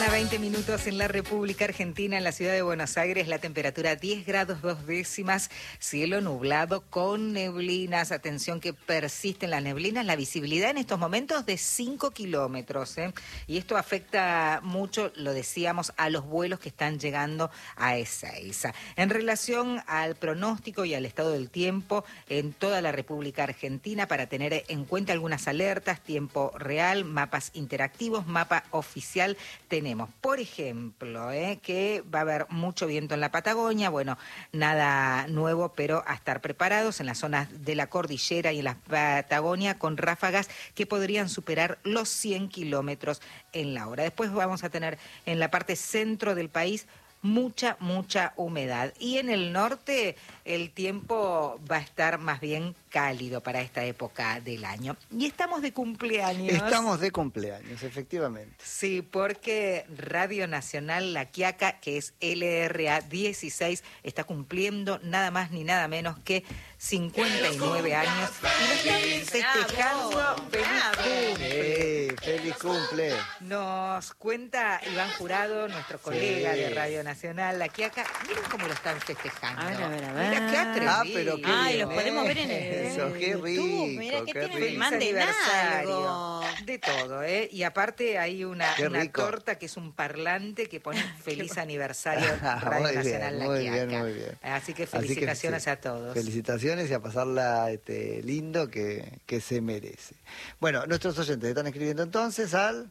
mañana, 20 minutos en la República Argentina, en la ciudad de Buenos Aires, la temperatura 10 grados 2 décimas, cielo nublado con neblinas. Atención que persisten las neblinas, la visibilidad en estos momentos de 5 kilómetros, y esto afecta mucho, lo decíamos, a los vuelos que están llegando a Ezeiza. En relación al pronóstico y al estado del tiempo en toda la República Argentina, para tener en cuenta algunas alertas, tiempo real, mapas interactivos, mapa oficial, tenemos, por ejemplo, que va a haber mucho viento en la Patagonia. Bueno, nada nuevo, pero a estar preparados en las zonas de la cordillera y en la Patagonia con ráfagas que podrían superar los 100 kilómetros en la hora. Después vamos a tener en la parte centro del país mucha humedad. Y en el norte el tiempo va a estar más bien cálido para esta época del año. Y estamos de cumpleaños. Estamos de cumpleaños, efectivamente. Sí, porque Radio Nacional La Quiaca, que es LRA 16, está cumpliendo nada más ni nada menos que 59 años. Y lo están festejando. ¡Feliz cumple! Nos cuenta Iván Jurado, nuestro colega de Radio Nacional La Quiaca. Miren cómo lo están festejando. A ver. Mira qué atrevido. Pero qué Ay, bien. los podemos ver en el Eso, qué rico, Mira, ¿qué qué tienen? rico. Manden algo. De todo, Y aparte hay una Qué rico. torta que es un parlante que pone feliz aniversario Radio Muy bien, Nacional La muy Quiaca. bien, muy bien. Así que felicitaciones sí, a todos. Felicitaciones y a pasarla lindo que se merece. Bueno, nuestros oyentes están escribiendo entonces al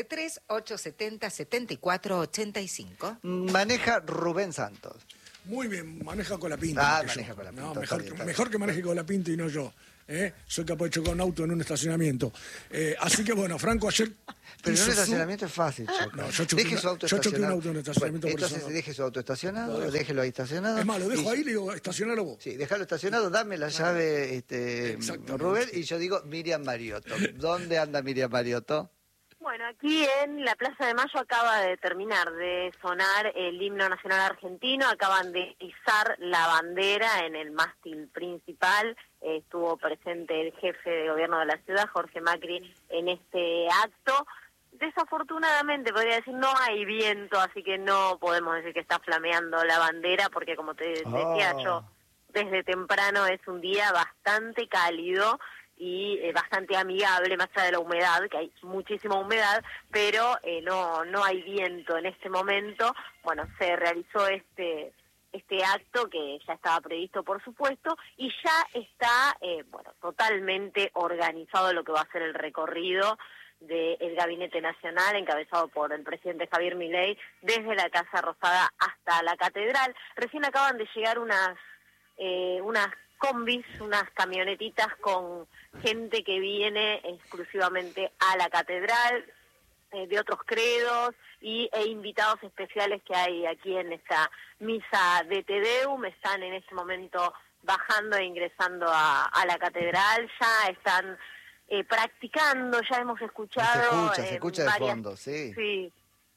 11-3-870-74-85. Maneja Rubén Santos. Muy bien, maneja con la pinta. Ah, maneja con la pinta, No, está bien, está mejor que maneje con la pinta y no yo. Soy capaz de chocar un auto en un estacionamiento. Así que bueno, Franco ayer... Pero en hizo un estacionamiento es fácil, Choco. No, yo choqué Deje su auto un estacionado. auto en un estacionamiento. Bueno, por eso entonces no. deje su auto estacionado, déjelo ahí estacionado. Es más, lo dejo Y- ahí y le digo, estacionalo vos. Sí, déjalo estacionado, dame la llave, Exactamente. Rubén, y yo digo Miriam Mariotto. ¿Dónde anda Miriam Mariotto? Bueno, aquí en la Plaza de Mayo acaba de terminar de sonar el himno nacional argentino, acaban de izar la bandera en el mástil principal, estuvo presente el jefe de gobierno de la ciudad, Jorge Macri, en este acto. Desafortunadamente, podría decir, no hay viento, así que no podemos decir que está flameando la bandera, porque como te decía yo, desde temprano es un día bastante cálido y bastante amigable, más allá de la humedad, que hay muchísima humedad, pero no hay viento en este momento. Bueno, se realizó este acto que ya estaba previsto, por supuesto, y ya está totalmente organizado lo que va a ser el recorrido del Gabinete Nacional, encabezado por el presidente Javier Milei, desde la Casa Rosada hasta la Catedral. Recién acaban de llegar unas combis, unas camionetitas con gente que viene exclusivamente a la Catedral, de otros credos e invitados especiales que hay aquí en esta misa de Te Deum. Están en este momento bajando e ingresando a la Catedral, ya están practicando, ya hemos escuchado... Se escucha de fondo, sí. Sí,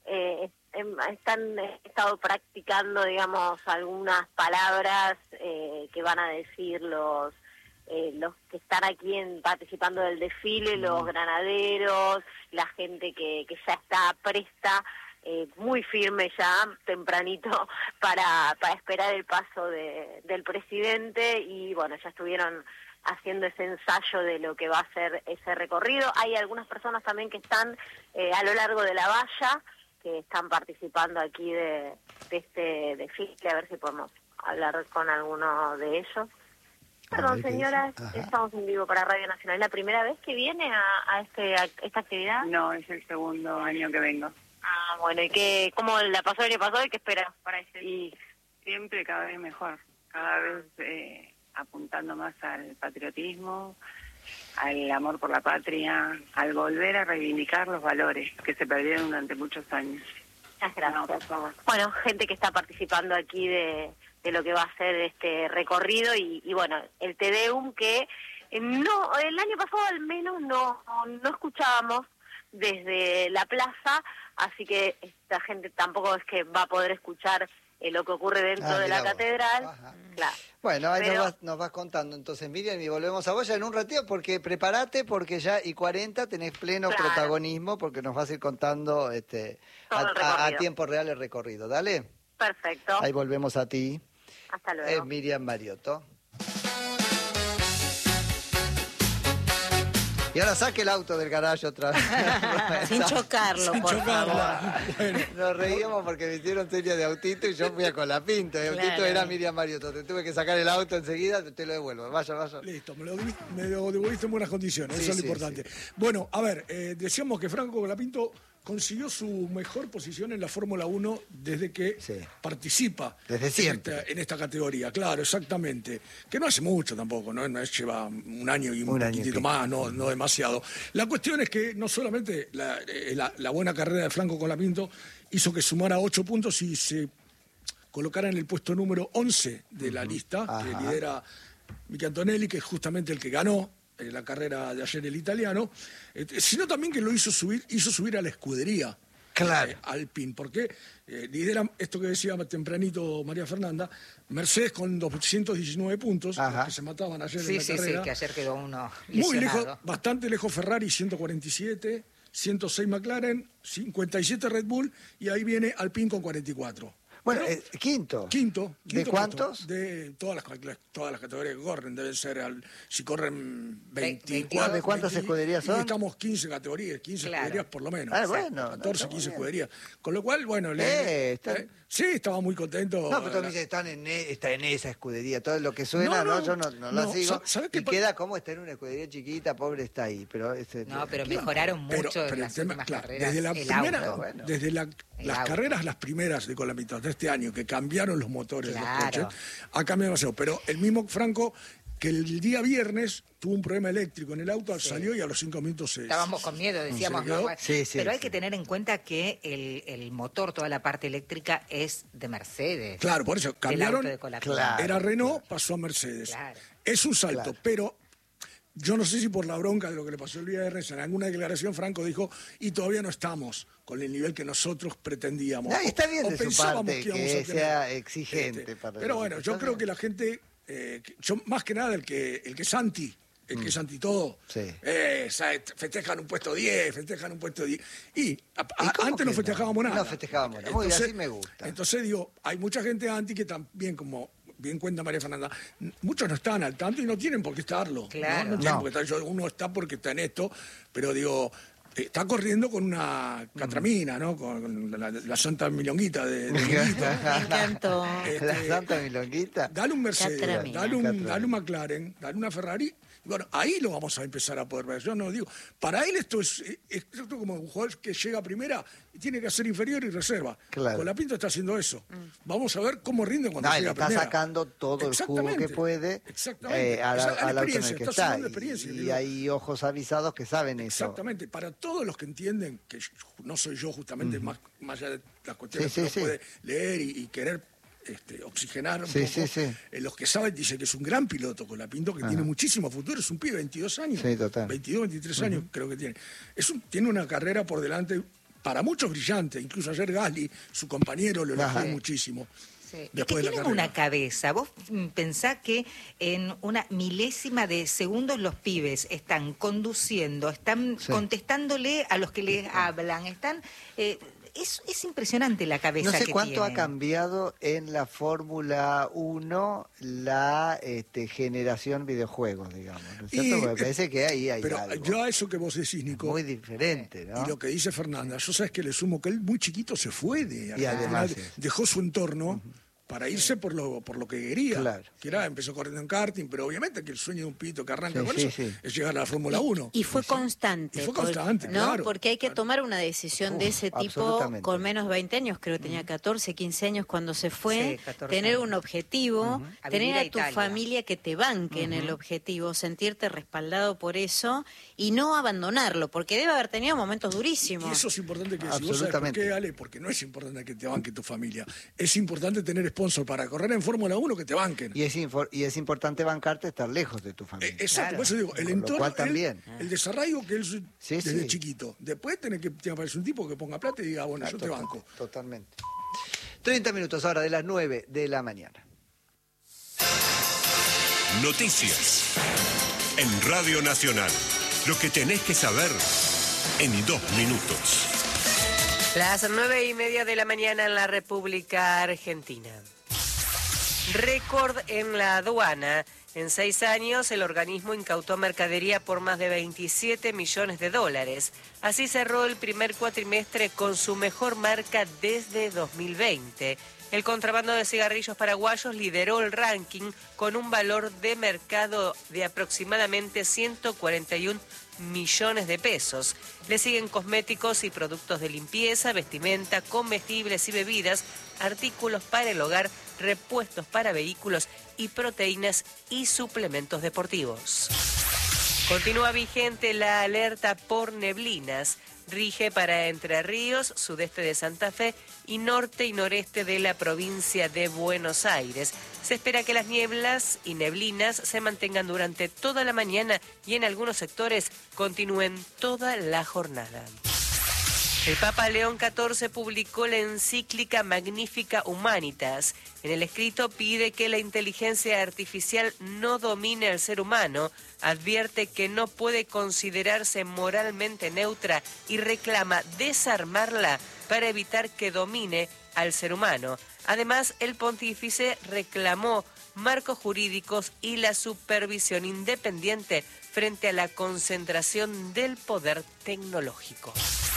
han estado practicando, digamos, algunas palabras que van a decir los que están aquí participando del desfile, los granaderos, la gente que ya está presta, muy firme ya, tempranito, para esperar el paso del presidente. Y bueno, ya estuvieron haciendo ese ensayo de lo que va a ser ese recorrido. Hay algunas personas también que están a lo largo de la valla, que están participando aquí de este desfile, a ver si podemos hablar con alguno de ellos. Perdón, señoras, estamos en vivo para Radio Nacional. ¿Es la primera vez que viene a esta actividad? No, es el segundo año que vengo. Ah, bueno, ¿y cómo la pasó el año pasado y qué esperas para este? Y siempre cada vez mejor, cada vez apuntando más al patriotismo, al amor por la patria, al volver a reivindicar los valores que se perdieron durante muchos años. Muchas gracias. Por favor. Bueno, gente que está participando aquí de lo que va a ser este recorrido y bueno, el Te Deum que no, el año pasado al menos no escuchábamos desde la plaza, así que esta gente tampoco es que va a poder escuchar lo que ocurre dentro de mirá la vos. catedral. Ajá. Claro. Bueno, ahí Pero- nos vas contando entonces, Miriam, y volvemos a vos ya en un ratito, porque prepárate, porque ya y 40 tenés pleno Claro. protagonismo, porque nos vas a ir contando Todo el a recorrido. tiempo real el recorrido. Dale, Perfecto. ahí volvemos a ti. Hasta Es luego. Miriam Mariotto. Y ahora saque el auto del garaje otra vez. Sin chocarlo, Sin por chocarla. favor. Bueno, Nos reíamos porque me hicieron señas de autito y yo fui a Colapinto. Y autito Claro. era Miriam Mariotto. Te tuve que sacar el auto enseguida, te lo devuelvo. Vaya. listo, me lo devolviste en buenas condiciones, Sí, eso es lo sí, importante. Bueno, a ver, decíamos que Franco Colapinto consiguió su mejor posición en la Fórmula 1 desde que Sí. participa Desde siempre. en esta categoría, claro, exactamente. Que no hace mucho tampoco, no lleva un año y un Un año y poquitito pico. más, no demasiado. La cuestión es que no solamente la buena carrera de Franco Colapinto hizo que sumara 8 puntos y se colocara en el puesto número 11 de la lista, que Ajá. lidera Michi Antonelli, que es justamente el que ganó la carrera de ayer el italiano, sino también que lo hizo subir a la escudería. Claro. Alpine, porque lidera esto que decía tempranito María Fernanda, Mercedes con 219 puntos, Ajá. los que se mataban ayer en Sí, la sí, carrera. que ayer quedó uno Muy lesionado. lejos, bastante lejos Ferrari, 147, 106 McLaren, 57 Red Bull, y ahí viene Alpine con 44. Bueno, Pero- quinto. Quinto ¿De puesto. cuántos? De todas las categorías que corren, deben ser, si corren 24. 22. ¿De cuántas escuderías son? Y estamos 15 categorías, 15 Claro. escuderías por lo menos. Ah, bueno, 14, no, 15 está muy escuderías. Con lo cual, bueno, sí, estaba muy contento. No, pero todos me dicen, está en esa escudería. Todo lo que suena, No, no, yo no no, lo sigo. ¿sabes qué Y pa- queda como está en una escudería chiquita, pobre está ahí. Pero No, pero mejoraron mucho en el las tema, últimas claro, carreras. desde la el primera, auto. bueno. desde las auto. carreras, las primeras de Colapinto de este año, que cambiaron los motores de Claro. los coches, ha cambiado demasiado. Pero el mismo Franco, que el día viernes tuvo un problema eléctrico en el auto, Sí. salió y a los 5 minutos se... Estábamos con miedo, decíamos. ¿Se le quedó? ¿no? Sí, sí, Pero hay sí. que tener en cuenta que el motor, toda la parte eléctrica, es de Mercedes. Claro, por eso del cambiaron. auto de Colapinto. Claro. Era Renault, pasó a Mercedes. Claro. Es un salto, Claro. pero yo no sé si por la bronca de lo que le pasó el viernes, en alguna declaración Franco dijo, y todavía no estamos con el nivel que nosotros pretendíamos. No, y está bien O de su pensábamos parte íbamos que a tener. sea exigente para Pero los bueno, otros. yo Está creo bien. que la gente, yo más que nada el que es anti, que es anti todo, Sí. festejan un puesto 10, festejan un puesto 10. Y cómo antes que no no? festejábamos nada. No festejábamos nada. Muy bien, así me gusta. Entonces digo, hay mucha gente anti que también, como bien cuenta María Fernanda, muchos no están al tanto y no tienen por qué estarlo. Claro. No tienen No. por qué estar. Uno está porque está en esto, pero digo, está corriendo con una catramina, ¿no? Con la santa milonguita de Milonguito. Me encantó. La Santa Milonguita. Dale un Mercedes, Catramina. dale un McLaren, dale una Ferrari. Bueno, ahí lo vamos a empezar a poder ver. Yo no digo, para él esto es esto como un jugador que llega a primera y tiene que hacer inferior y reserva. Claro. Colapinto está haciendo eso. Vamos a ver cómo rinde cuando No, y llega le a está primera. sacando todo el jugo que Exactamente. puede Exactamente. al Esa- la auto en el experiencia, que está está. sumando experiencia, Y digo. hay ojos avisados que saben eso. Exactamente, para todos los que entienden, que no soy yo justamente, más allá de las cuestiones Sí, que sí, uno sí. puede leer y querer oxigenar un Sí, poco, sí, sí. los que saben dicen que es un gran piloto Colapinto, que tiene muchísimo futuro, es un pibe de 22 años, Sí, total. 22, 23 años creo que tiene. Tiene una carrera por delante para muchos brillante, incluso ayer Gasly, su compañero, lo elogió Ajá. muchísimo. Sí. Y que Después de la tienen carrera. una cabeza. Vos pensás que en una milésima de segundos los pibes están conduciendo, están Sí. contestándole a los que les hablan, están... es impresionante la cabeza No sé que cuánto ha tienen. cambiado en la Fórmula 1 la generación videojuegos, digamos. ¿No es cierto? Y, Porque parece que ahí hay Pero algo yo a eso que vos decís, Nico, muy diferente, ¿no? y lo que dice Fernanda, yo sabes que le sumo que él muy chiquito se fue de Y además Argentina, es. dejó su entorno para irse por lo que quería. Claro. Que era, empezó corriendo en karting, pero obviamente que el sueño de un pito que arranca Sí, con sí, eso sí. es llegar a la Fórmula 1. Y fue constante. Y fue constante, ¿no? claro. Porque hay que Claro. tomar una decisión de ese tipo absolutamente. con menos de 20 años, creo que tenía 14, 15 años cuando se fue, Sí, 14 tener años. un objetivo, A tener vivir a a tu Italia. familia que te banque en el objetivo, sentirte respaldado por eso y no abandonarlo, porque debe haber tenido momentos Y durísimos. eso es importante que si vos sabés por Absolutamente. qué, Ale, porque no es importante que te banque tu familia. Es importante tener sponsor para correr en Fórmula 1 que te banquen. Y es importante bancarte estar lejos de tu familia. Exacto, Claro. por eso digo, el Con lo entorno, cual también. el desarraigo que él Sí, desde sí. chiquito. Después tiene que aparecer un tipo que ponga plata y diga, bueno, yo te Total- banco. Totalmente. 30 minutos ahora de las 9 de la mañana. Noticias en Radio Nacional. Lo que tenés que saber en 2 minutos. Las 9:30 de la mañana en la República Argentina. Récord en la aduana. En 6 años, el organismo incautó mercadería por más de 27 millones de dólares. Así cerró el primer cuatrimestre con su mejor marca desde 2020. El contrabando de cigarrillos paraguayos lideró el ranking con un valor de mercado de aproximadamente 141 millones de pesos. Le siguen cosméticos y productos de limpieza, vestimenta, comestibles y bebidas, artículos para el hogar, repuestos para vehículos y proteínas y suplementos deportivos. Continúa vigente la alerta por neblinas. Rige para Entre Ríos, sudeste de Santa Fe y norte y noreste de la provincia de Buenos Aires. Se espera que las nieblas y neblinas se mantengan durante toda la mañana y en algunos sectores continúen toda la jornada. El Papa León XIV publicó la encíclica Magnificat Humanitas. En el escrito pide que la inteligencia artificial no domine al ser humano, advierte que no puede considerarse moralmente neutra y reclama desarmarla para evitar que domine al ser humano. Además, el pontífice reclamó marcos jurídicos y la supervisión independiente frente a la concentración del poder tecnológico.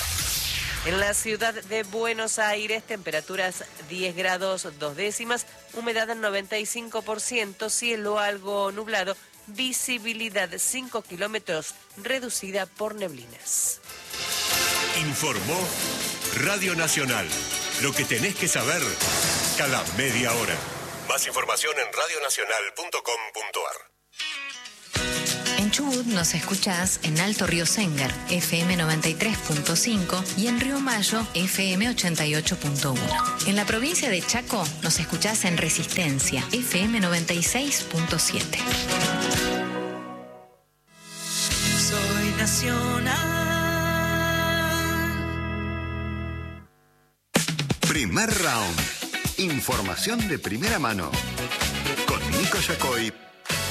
En la ciudad de Buenos Aires, temperaturas 10 grados 2 décimas, humedad 95%, cielo algo nublado, visibilidad 5 kilómetros, reducida por neblinas. Informó Radio Nacional. Lo que tenés que saber cada media hora. Más información en radionacional.com.ar. En Chubut nos escuchás en Alto Río Sengar, FM 93.5 y en Río Mayo, FM 88.1. En la provincia de Chaco nos escuchás en Resistencia, FM 96.7. Soy nacional. Primer round. Información de primera mano. Con Nico Yacoy